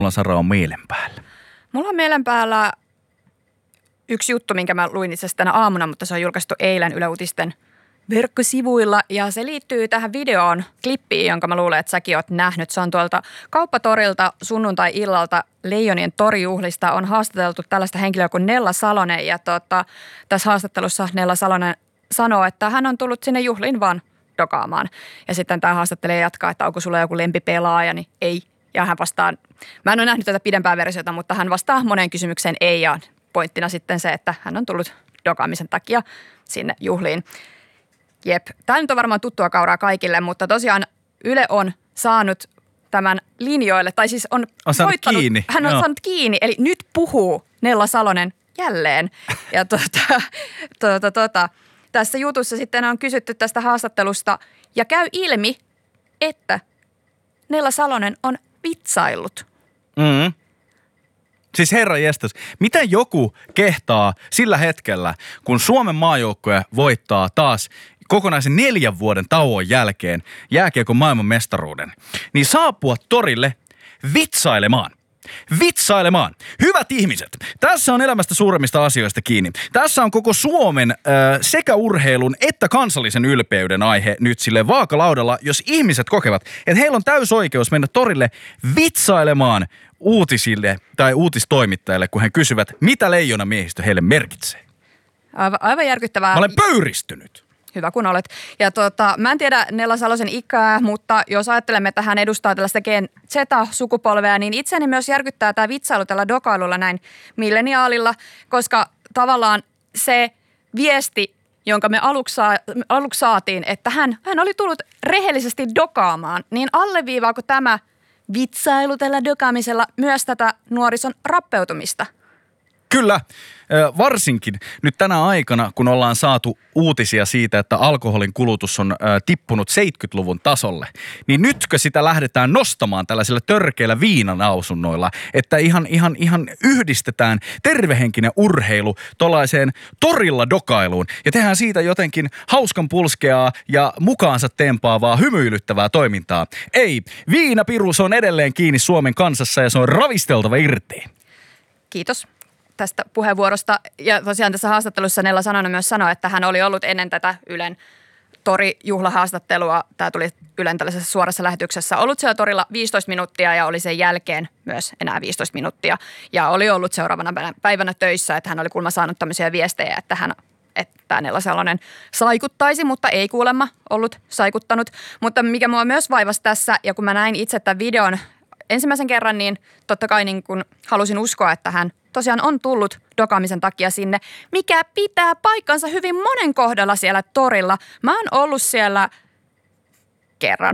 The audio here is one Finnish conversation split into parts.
Mulla Sara on mielen päällä? Mulla on mielen päällä yksi juttu, minkä mä luin itse asiassa tänä aamuna, mutta se on julkaistu eilen Yle Uutisten verkkosivuilla ja se liittyy tähän videoon, klippiin, jonka mä luulen, että säkin oot nähnyt. Se on tuolta Kauppatorilta sunnuntai-illalta Leijonien torijuhlista. On haastateltu tällaista henkilöä kuin Nella Salonen ja tässä haastattelussa Nella Salonen sanoo, että hän on tullut sinne juhliin vaan dokaamaan. Ja sitten tämä haastattelija jatkaa, että onko sulla joku lempipelaaja, niin ei. Ja hän vastaa, mä en ole nähnyt tätä pidempää versiota, mutta hän vastaa moneen kysymykseen ei ja pointtina sitten se, että hän on tullut dokaamisen takia sinne juhliin. Jep, tämä nyt on varmaan tuttua kauraa kaikille, mutta tosiaan Yle on saanut tämän linjoille, tai siis on voittanut, kiinni. Hän on saanut kiinni, eli nyt puhuu Nella Salonen jälleen. Ja tässä jutussa sitten on kysytty tästä haastattelusta ja käy ilmi, että Nella Salonen on vitsaillut. Mm. Siis herra jestas, miten joku kehtaa sillä hetkellä, kun Suomen maajoukkue voittaa taas kokonaisen 4 vuoden tauon jälkeen jääkiekon maailmanmestaruuden, niin saapua torille vitsailemaan. Vitsailemaan. Hyvät ihmiset, tässä on elämästä suuremmista asioista kiinni. Tässä on koko Suomen sekä urheilun että kansallisen ylpeyden aihe nyt sille vaakalaudalla, jos ihmiset kokevat, että heillä on täysoikeus mennä torille vitsailemaan uutisille tai uutistoimittajille, kun he kysyvät, mitä leijonamiehistö heille merkitsee. Aivan järkyttävää. Mä olen pöyristynyt. Hyvä kun olet. Ja mä en tiedä Nella Salosen ikää, mutta jos ajattelemme, että hän edustaa tällaista Gen Z-sukupolvea, niin itseäni myös järkyttää tämä vitsailu tällä dokailulla näin milleniaalilla, koska tavallaan se viesti, jonka me aluksi saatiin, että hän oli tullut rehellisesti dokaamaan, niin alleviivaako tämä vitsailu tällä dokaamisella myös tätä nuorison rappeutumista? Kyllä, varsinkin nyt tänä aikana, kun ollaan saatu uutisia siitä, että alkoholin kulutus on tippunut 70-luvun tasolle, niin nytkö sitä lähdetään nostamaan tällaisilla törkeillä viinanausunnoilla, että ihan yhdistetään tervehenkinen urheilu tuollaiseen torilla dokailuun ja tehdään siitä jotenkin hauskan pulskeaa ja mukaansa tempaavaa, hymyilyttävää toimintaa. Ei, viinapirus on edelleen kiinni Suomen kansassa ja se on ravisteltava irti. Kiitos tästä puheenvuorosta. Ja tosiaan tässä haastattelussa Nella Salonen myös sanoi, että hän oli ollut ennen tätä Ylen torijuhlahaastattelua, tämä tuli Ylen tällaisessa suorassa lähetyksessä, ollut siellä torilla 15 minuuttia ja oli sen jälkeen myös enää 15 minuuttia. Ja oli ollut seuraavana päivänä töissä, että hän oli kuulemma saanut tämmöisiä viestejä, että Nella Salonen saikuttaisi, mutta ei kuulemma ollut saikuttanut. Mutta mikä mua myös vaivasi tässä, ja kun mä näin itse tämän videon ensimmäisen kerran, niin totta kai niin kun halusin uskoa, että hän tosiaan on tullut dokaamisen takia sinne, mikä pitää paikkansa hyvin monen kohdalla siellä torilla. Mä oon ollut siellä kerran.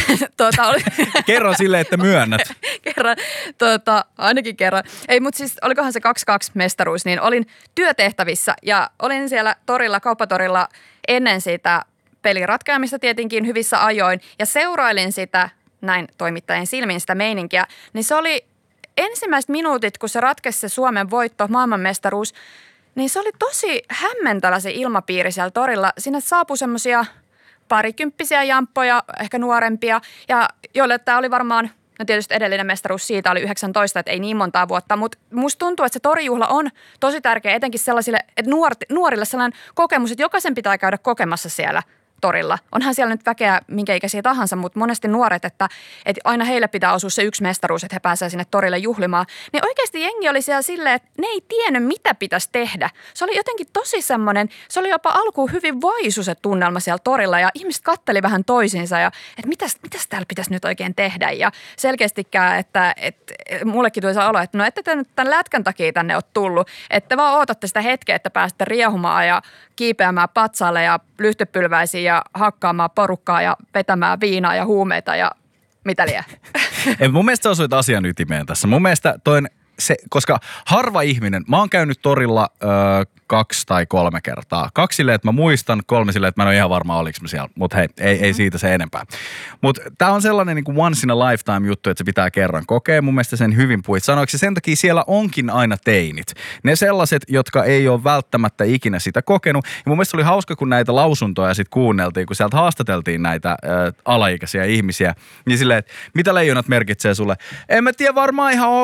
Kerran silleen, että myönnät. Kerran, ainakin kerran. Ei, mutta siis olikohan se 2-2 mestaruus, niin olin työtehtävissä ja olin siellä torilla, kauppatorilla ennen sitä pelin ratkeamista tietenkin hyvissä ajoin ja seurailin sitä näin toimittajien silmin sitä meininkiä, niin se oli ensimmäiset minuutit, kun se ratkesi se Suomen voitto, maailmanmestaruus, niin se oli tosi hämmentävä se ilmapiiri siellä torilla. Sinne saapui semmoisia parikymppisiä jamppoja, ehkä nuorempia, ja joille tämä oli varmaan, no tietysti edellinen mestaruus siitä oli 19, että ei niin montaa vuotta, mutta musta tuntuu, että se torijuhla on tosi tärkeä etenkin sellaisille, että nuorille sellainen kokemus, että jokaisen pitää käydä kokemassa siellä torilla. Onhan siellä nyt väkeä minkä ikäisiä tahansa, mutta monesti nuoret, että aina heille pitää osua se yksi mestaruus, että he pääsevät sinne torille juhlimaan. Niin oikeasti jengi oli siellä silleen, että ne ei tiennyt, mitä pitäisi tehdä. Se oli jotenkin tosi semmoinen, se oli jopa alkuun hyvin vaisu se tunnelma siellä torilla ja ihmiset katteli vähän toisiinsa ja että mitäs täällä pitäisi nyt oikein tehdä. Ja selkeästikään, että mullekin tuli se olo, että no ette te nyt tämän lätkän takia tänne ole tullut, että vaan ootatte sitä hetkeä, että pääsette riehumaan ja kiipeämään patsaalle ja lyhtypylväisiin ja hakkaamaan porukkaa ja vetämään viinaa ja huumeita ja mitä liian. Mun mielestä sä osuit asian ytimeen tässä. Mun mielestä koska harva ihminen, mä oon käynyt torilla 2 tai 3 kertaa. 2 silleen, että mä muistan, 3 silleen, että mä en ole ihan varma, oliko mä siellä. Mutta hei, ei siitä se enempää. Mutta tää on sellainen niin kuin once in a lifetime juttu, että se pitää kerran kokea. Mun mielestä sen hyvin puhuit. Sanoiko se sen takia siellä onkin aina teinit. Ne sellaiset, jotka ei ole välttämättä ikinä sitä kokenut. Ja mun mielestä oli hauska, kun näitä lausuntoja sitten kuunneltiin, kun sieltä haastateltiin näitä alaikäisiä ihmisiä. Niin silleen, että mitä leijonat merkitsee sulle? En mä tiedä, varmaan ihan